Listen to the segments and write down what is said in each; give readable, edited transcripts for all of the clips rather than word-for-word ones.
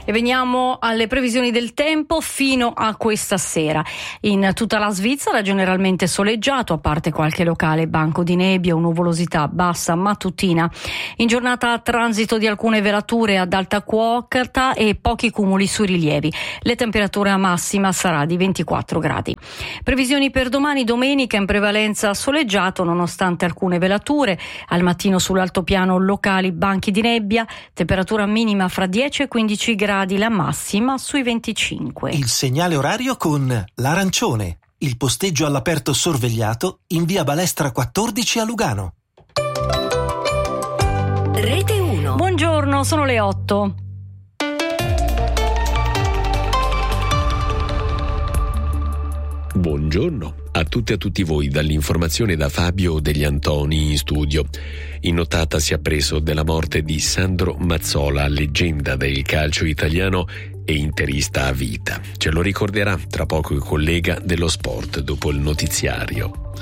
E veniamo alle previsioni del tempo fino a questa sera. In tutta la Svizzera generalmente soleggiato, a parte qualche locale banco di nebbia o nuvolosità bassa mattutina. In giornata transito di alcune velature ad alta quota e pochi cumuli sui rilievi. Le temperature massima sarà di 24 gradi. Previsioni per domani domenica in prevalenza soleggiato nonostante alcune velature. Al mattino sull'altopiano locali banchi di nebbia, temperatura minima fra 10 e 15 gradi, la massima sui 25. Il segnale orario con l'arancione, il posteggio all'aperto sorvegliato in via Balestra 14 a Lugano. Rete 1. Buongiorno, sono le 8. Buongiorno a tutte e a tutti voi dall'informazione da Fabio Degli Antoni in studio. In nottata si è appreso della morte di Sandro Mazzola, leggenda del calcio italiano e interista a vita. Ce lo ricorderà tra poco il collega dello sport dopo il notiziario.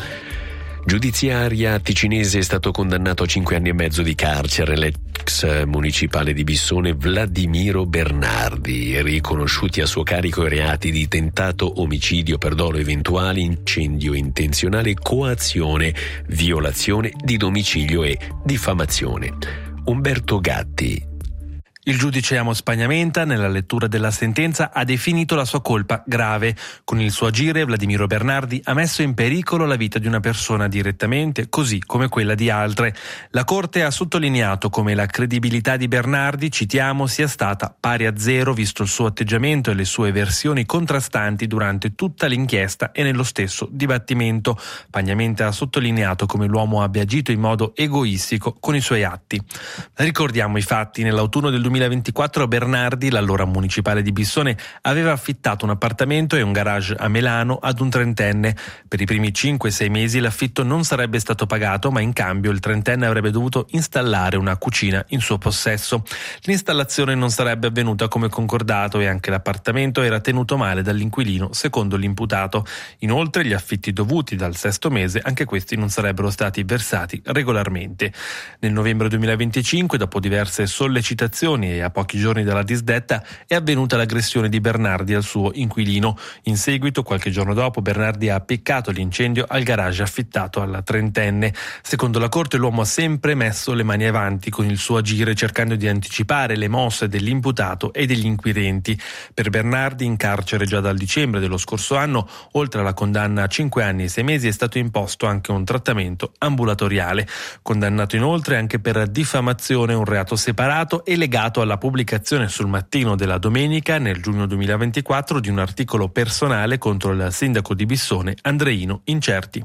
Giudiziaria ticinese è stato condannato a 5 anni e mezzo di carcere l'ex municipale di Bissone Vladimiro Bernardi, riconosciuti a suo carico i reati di tentato omicidio per dolo eventuale, incendio intenzionale, coazione, violazione di domicilio e diffamazione. Umberto Gatti. Il giudice Amos Pagnamenta, nella lettura della sentenza, ha definito la sua colpa grave. Con il suo agire, Vladimiro Bernardi ha messo in pericolo la vita di una persona direttamente, così come quella di altre. La Corte ha sottolineato come la credibilità di Bernardi, citiamo, sia stata pari a zero, visto il suo atteggiamento e le sue versioni contrastanti durante tutta l'inchiesta e nello stesso dibattimento. Pagnamenta ha sottolineato come l'uomo abbia agito in modo egoistico con i suoi atti. Ricordiamo i fatti. Nell'autunno del 2024 Bernardi, l'allora municipale di Bissone, aveva affittato un appartamento e un garage a Melano ad un trentenne. Per i primi 5-6 mesi l'affitto non sarebbe stato pagato, ma in cambio il trentenne avrebbe dovuto installare una cucina in suo possesso. L'installazione non sarebbe avvenuta come concordato e anche l'appartamento era tenuto male dall'inquilino, secondo l'imputato. Inoltre gli affitti dovuti dal 6° mese, anche questi non sarebbero stati versati regolarmente. Nel novembre 2025, dopo diverse sollecitazioni e a pochi giorni dalla disdetta, è avvenuta l'aggressione di Bernardi al suo inquilino. In seguito, qualche giorno dopo, Bernardi ha appiccato l'incendio al garage affittato alla trentenne. Secondo la Corte l'uomo ha sempre messo le mani avanti con il suo agire, cercando di anticipare le mosse dell'imputato e degli inquirenti. Per Bernardi, in carcere già dal dicembre dello scorso anno, oltre alla condanna a 5 anni e 6 mesi, è stato imposto anche un trattamento ambulatoriale. Condannato inoltre anche per diffamazione, un reato separato e legato alla pubblicazione sul Mattino della domenica nel giugno 2024 di un articolo personale contro il sindaco di Bissone Andreino Incerti.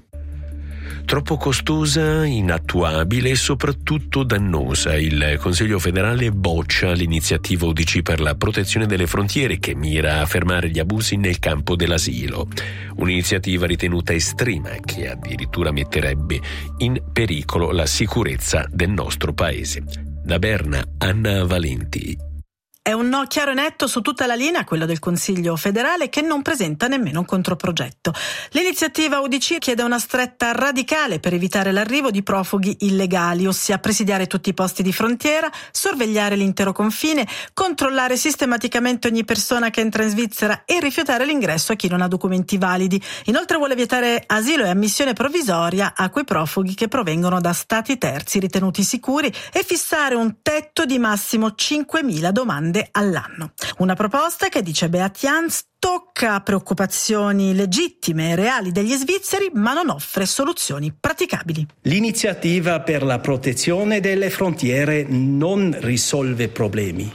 Troppo costosa, inattuabile e soprattutto dannosa. Il Consiglio federale boccia l'iniziativa UDC per la protezione delle frontiere che mira a fermare gli abusi nel campo dell'asilo. Un'iniziativa ritenuta estrema che addirittura metterebbe in pericolo la sicurezza del nostro paese. Da Berna, Anna Valenti. È un no chiaro e netto su tutta la linea, quello del Consiglio federale, che non presenta nemmeno un controprogetto. L'iniziativa UDC chiede una stretta radicale per evitare l'arrivo di profughi illegali, ossia presidiare tutti i posti di frontiera, sorvegliare l'intero confine, controllare sistematicamente ogni persona che entra in Svizzera e rifiutare l'ingresso a chi non ha documenti validi. Inoltre vuole vietare asilo e ammissione provvisoria a quei profughi che provengono da stati terzi ritenuti sicuri e fissare un tetto di massimo 5.000 domande all'anno. Una proposta che, dice Beat Jans, tocca preoccupazioni legittime e reali degli svizzeri, ma non offre soluzioni praticabili. L'iniziativa per la protezione delle frontiere non risolve problemi,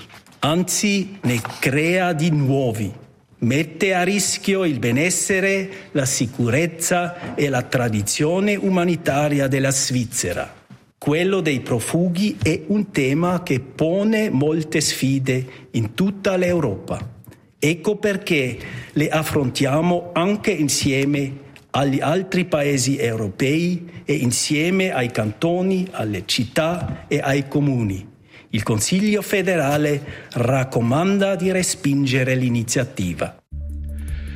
anzi ne crea di nuovi. Mette a rischio il benessere, la sicurezza e la tradizione umanitaria della Svizzera. Quello dei profughi è un tema che pone molte sfide in tutta l'Europa. Ecco perché le affrontiamo anche insieme agli altri paesi europei e insieme ai cantoni, alle città e ai comuni. Il Consiglio federale raccomanda di respingere l'iniziativa.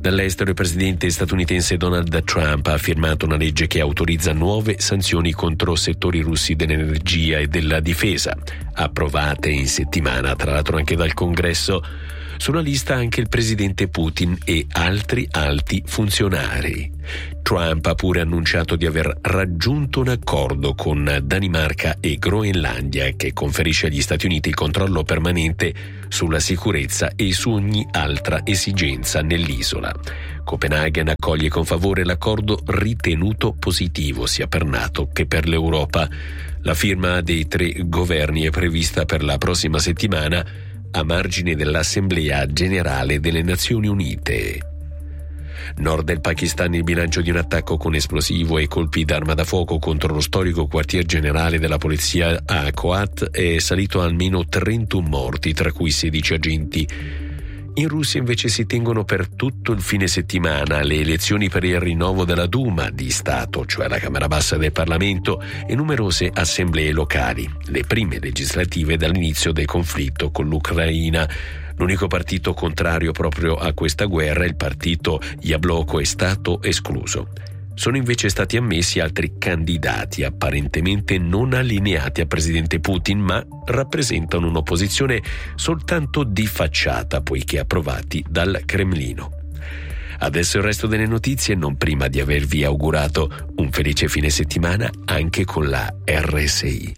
Dall'estero il presidente statunitense Donald Trump ha firmato una legge che autorizza nuove sanzioni contro settori russi dell'energia e della difesa, approvate in settimana tra l'altro anche dal Congresso. Sulla lista anche il presidente Putin e altri alti funzionari. Trump ha pure annunciato di aver raggiunto un accordo con Danimarca e Groenlandia che conferisce agli Stati Uniti il controllo permanente sulla sicurezza e su ogni altra esigenza nell'isola. Copenaghen accoglie con favore l'accordo ritenuto positivo sia per NATO che per l'Europa. La firma dei 3 governi è prevista per la prossima settimana a margine dell'Assemblea Generale delle Nazioni Unite. Nord del Pakistan, il bilancio di un attacco con esplosivo e colpi d'arma da fuoco contro lo storico quartier generale della polizia a Kohat è salito a almeno 31 morti, tra cui 16 agenti. In Russia invece si tengono per tutto il fine settimana le elezioni per il rinnovo della Duma di Stato, cioè la Camera Bassa del Parlamento, e numerose assemblee locali, le prime legislative dall'inizio del conflitto con l'Ucraina. L'unico partito contrario proprio a questa guerra, il partito Yabloko, è stato escluso. Sono invece stati ammessi altri candidati apparentemente non allineati al presidente Putin, ma rappresentano un'opposizione soltanto di facciata, poiché approvati dal Cremlino. Adesso il resto delle notizie, non prima di avervi augurato un felice fine settimana anche con la RSI.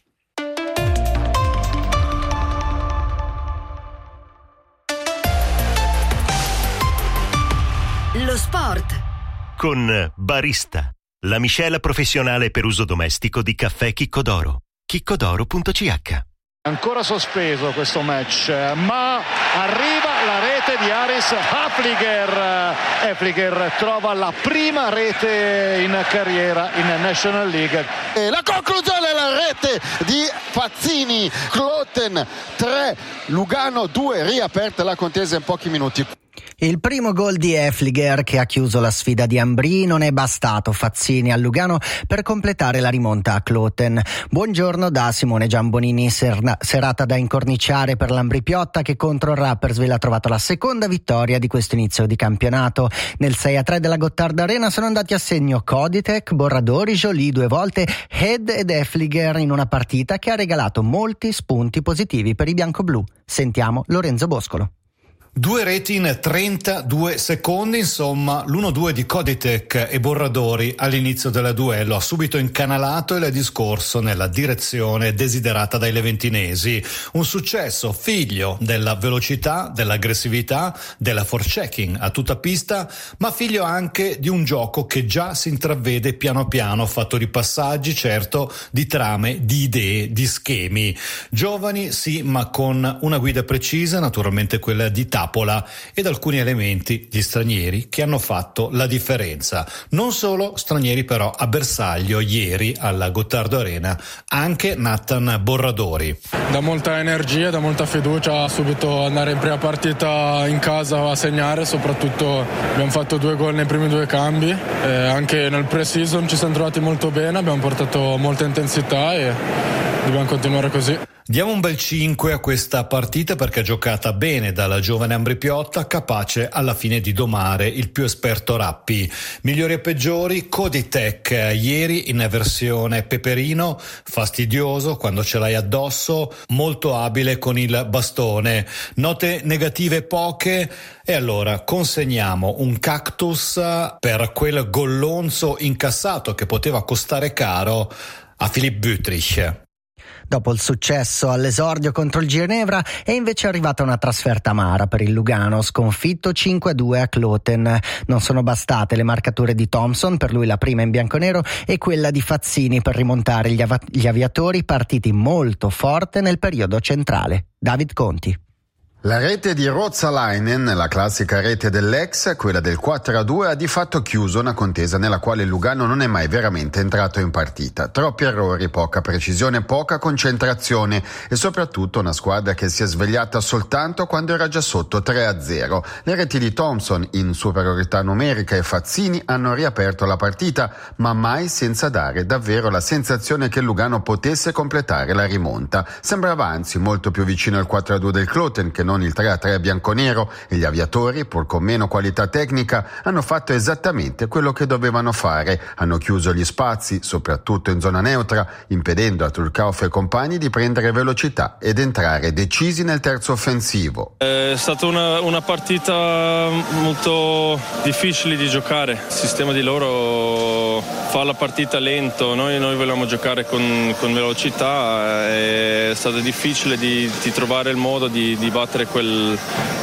Lo sport con Barista, la miscela professionale per uso domestico di caffè Chiccodoro. Chiccodoro.ch. Ancora sospeso questo match, ma arriva la rete di Haris Hafliger. Hafliger trova la prima rete in carriera in National League. E la conclusione è la rete di Fazzini. Kloten 3, Lugano 2, riaperta la contesa in pochi minuti. Il primo gol di Hafliger, che ha chiuso la sfida di Ambrì, non è bastato Fazzini a Lugano per completare la rimonta a Kloten. Buongiorno da Simone Giambonini. Serata da incorniciare per l'Ambrì Piotta, che contro il Rapperswil ha trovato la seconda vittoria di questo inizio di campionato. Nel 6-3 della Gotthard Arena sono andati a segno Koditek, Borradori, Joly 2 volte, Head ed Hafliger in una partita che ha regalato molti spunti positivi per i biancoblù. Sentiamo Lorenzo Boscolo. 2 reti in 32 secondi, insomma l'1-2 di Koditek e Borradori all'inizio del duello ha subito incanalato il discorso nella direzione desiderata dai leventinesi. Un successo figlio della velocità, dell'aggressività, della forechecking a tutta pista, ma figlio anche di un gioco che già si intravede piano piano, fatto di passaggi, certo, di trame, di idee, di schemi. Giovani sì, ma con una guida precisa, naturalmente quella di Tapola, ed alcuni elementi, gli stranieri, che hanno fatto la differenza. Non solo stranieri però a bersaglio ieri alla Gotthard Arena, anche Nathan Borradori. Da molta energia, da molta fiducia, subito andare in prima partita in casa a segnare, soprattutto abbiamo fatto 2 gol nei primi 2 cambi, anche nel pre-season ci siamo trovati molto bene, abbiamo portato molta intensità e dobbiamo continuare così. Diamo un bel 5 a questa partita perché è giocata bene dalla giovane Ambrì Piotta, capace alla fine di domare il più esperto Rappi. Migliori e peggiori, Koditek ieri in versione peperino, fastidioso quando ce l'hai addosso, molto abile con il bastone. Note negative poche, e allora consegniamo un cactus per quel gollonzo incassato che poteva costare caro a Philipp Wüttrich. Dopo il successo all'esordio contro il Ginevra è invece arrivata una trasferta amara per il Lugano, sconfitto 5-2 a Kloten. Non sono bastate le marcature di Thompson, per lui la prima in bianconero, e quella di Fazzini per rimontare gli aviatori, partiti molto forte nel periodo centrale. David Conti. La rete di Ruotsalainen, la classica rete dell'ex, quella del 4-2, ha di fatto chiuso una contesa nella quale il Lugano non è mai veramente entrato in partita. Troppi errori, poca precisione, poca concentrazione e soprattutto una squadra che si è svegliata soltanto quando era già sotto 3-0. Le reti di Thompson in superiorità numerica e Fazzini hanno riaperto la partita, ma mai senza dare davvero la sensazione che il Lugano potesse completare la rimonta. Sembrava anzi molto più vicino al 4-2 del Kloten, che non non il 3-3 bianconero, e gli aviatori, pur con meno qualità tecnica, hanno fatto esattamente quello che dovevano fare. Hanno chiuso gli spazi, soprattutto in zona neutra, impedendo a Turcauf e compagni di prendere velocità ed entrare decisi nel terzo offensivo. È stata una partita molto difficile di giocare. Il sistema di loro fa la partita lento, noi vogliamo giocare con velocità. È stato difficile di trovare il modo di battere quel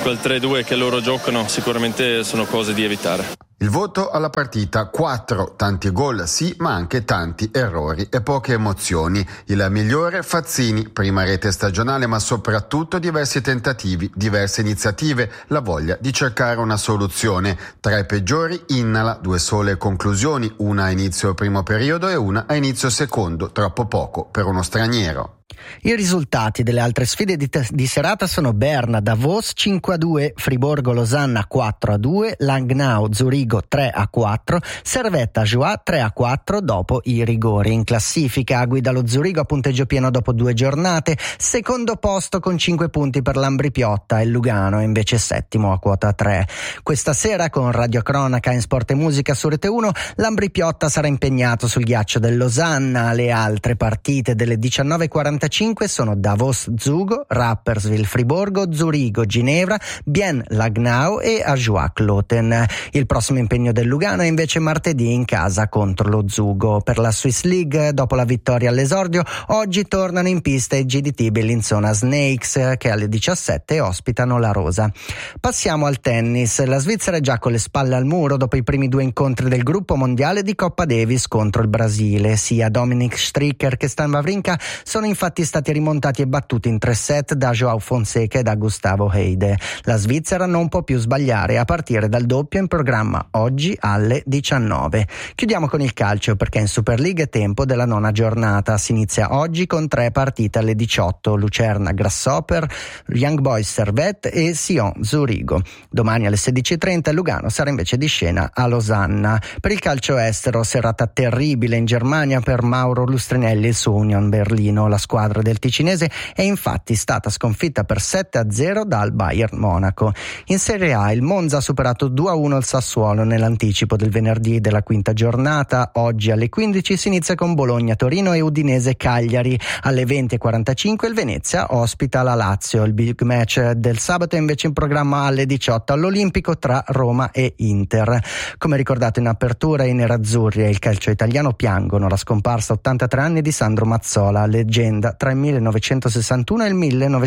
3-2 che loro giocano. Sicuramente sono cose di evitare. Il voto alla partita: 4, tanti gol sì, ma anche tanti errori e poche emozioni. Il migliore Fazzini, prima rete stagionale, ma soprattutto diversi tentativi, diverse iniziative, la voglia di cercare una soluzione. Tra i peggiori Innala, 2 sole conclusioni, una a inizio primo periodo e una a inizio secondo, troppo poco per uno straniero. I risultati delle altre sfide di serata sono Berna Davos 5-2, Friburgo Losanna 4-2, Langnau Zurigo 3-4, Servetta Joie 3-4 dopo i rigori. In classifica guida lo Zurigo a punteggio pieno dopo 2 giornate, secondo posto con 5 punti per l'Ambri Piotta, e il Lugano è invece settimo a quota 3. Questa sera con radiocronaca in Sport e Musica su Rete 1, l'Ambri Piotta sarà impegnato sul ghiaccio del Losanna. Le altre partite delle 19:45 sono Davos Zugo, Rapperswil Friburgo, Zurigo Ginevra, Bien Langnau e Ajoie Kloten. Il prossimo impegno del Lugano è invece martedì in casa contro lo Zugo. Per la Swiss League, dopo la vittoria all'esordio, oggi tornano in pista i GDT Bellinzona Snakes, che alle 17 ospitano la Rosa. Passiamo al tennis. La Svizzera è già con le spalle al muro dopo i primi 2 incontri del gruppo mondiale di Coppa Davis contro il Brasile. Sia Dominic Stricker che Stan Wawrinka sono infatti stati rimontati e battuti in 3 set da Joao Fonseca e da Gustavo Heide. La Svizzera non può più sbagliare a partire dal doppio in programma oggi alle 19. Chiudiamo con il calcio, perché in Super League è tempo della 9ª giornata. Si inizia oggi con 3 partite alle 18: Lucerna Grasshopper, Young Boys Servette e Sion Zurigo. Domani alle 16:30 Lugano sarà invece di scena a Losanna. Per il calcio estero, serata terribile in Germania per Mauro Lustrinelli e il suo Union Berlino. La squadra del ticinese è infatti stata sconfitta per 7-0 dal Bayern Monaco. In Serie A il Monza ha superato 2-1 il Sassuolo nell'anticipo del venerdì della 5ª giornata. Oggi alle 15 si inizia con Bologna-Torino e Udinese-Cagliari. Alle 20:45 il Venezia ospita la Lazio. Il big match del sabato è invece in programma alle 18 all'Olimpico tra Roma e Inter. Come ricordato in apertura, i nerazzurri e il calcio italiano piangono la scomparsa a 83 anni di Sandro Mazzola, leggenda tra il 1961 e il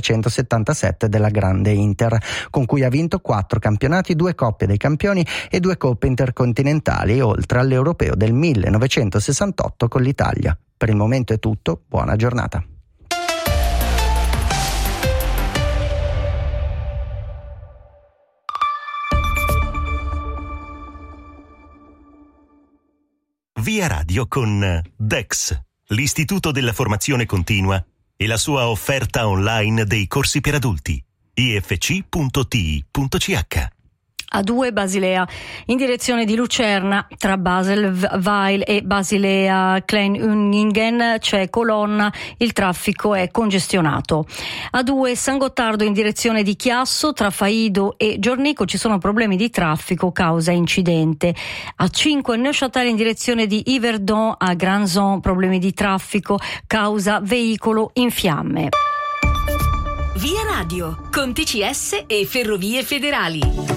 1977 della grande Inter, con cui ha vinto 4 campionati, 2 Coppe dei Campioni e 2 Coppe intercontinentali, oltre all'Europeo del 1968 con l'Italia. Per il momento è tutto, buona giornata. Via Radio con DEX, l'Istituto della Formazione Continua, e la sua offerta online dei corsi per adulti. ifc.ti.ch. A2 Basilea in direzione di Lucerna tra Basel-Weil e Basilea-Kleinüningen c'è colonna, il traffico è congestionato. A2 San Gottardo in direzione di Chiasso tra Faido e Giornico ci sono problemi di traffico causa incidente. A5 Neuchâtel in direzione di Yverdon a Granson problemi di traffico causa veicolo in fiamme. Via Radio con TCS e Ferrovie Federali.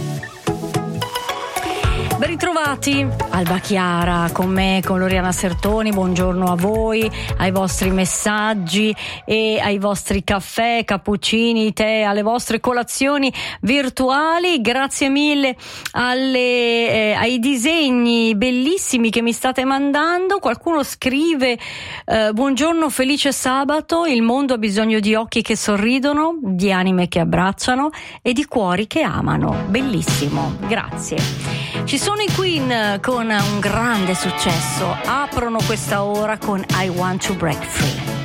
Ben ritrovati, Alba Chiara con me, con Loriana Sertoni, buongiorno a voi, ai vostri messaggi e ai vostri caffè, cappuccini, tè, alle vostre colazioni virtuali. Grazie mille ai disegni bellissimi che mi state mandando. Qualcuno scrive buongiorno, felice sabato, il mondo ha bisogno di occhi che sorridono, di anime che abbracciano e di cuori che amano. Bellissimo, grazie. Ci sono i Queen con un grande successo, aprono questa ora con I Want to Break Free.